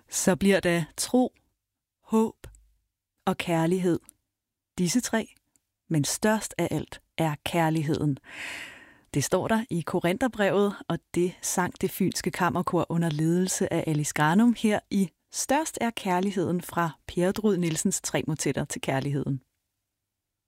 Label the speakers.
Speaker 1: Så bliver der tro, håb og kærlighed. Disse tre, men størst af alt er kærligheden. Det står der i Korintherbrevet, og det sang det Fynske Kammerkor under ledelse af Alice Granum her i Størst er kærligheden fra Per Drud Nielsens 3 motetter til kærligheden.